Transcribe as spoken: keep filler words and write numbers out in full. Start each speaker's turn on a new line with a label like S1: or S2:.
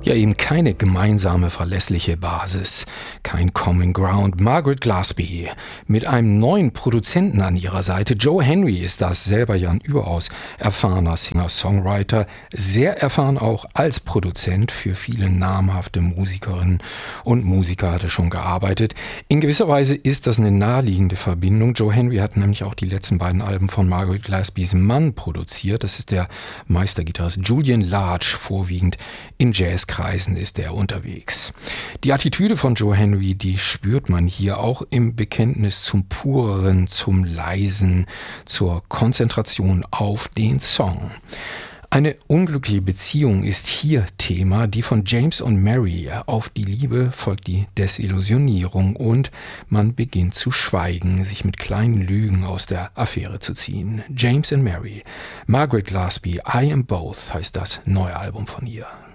S1: Ja, eben keine gemeinsame, verlässliche Basis, kein Common Ground. Margaret Glasby mit einem neuen Produzenten an ihrer Seite. Joe Henry ist das, selber ja ein überaus erfahrener Singer-Songwriter, sehr erfahren auch als Produzent für viele namhafte Musikerinnen und Musiker hat er schon gearbeitet. In gewisser Weise ist das eine naheliegende Verbindung. Joe Henry hat nämlich auch die letzten beiden Alben von Margaret Glasbys Mann produziert. Das ist der Meistergitarrist Julian Large, vorwiegend in Jazzkreisen ist er unterwegs. Die Attitüde von Joe Henry, die spürt man hier auch im Bekenntnis zum Pureren, zum Leisen, zur Konzentration auf den Song. Eine unglückliche Beziehung ist hier Thema, die von James und Mary. Auf die Liebe folgt die Desillusionierung und man beginnt zu schweigen, sich mit kleinen Lügen aus der Affäre zu ziehen. James and Mary, Margaret Glasby, I Am Both heißt das neue Album von ihr.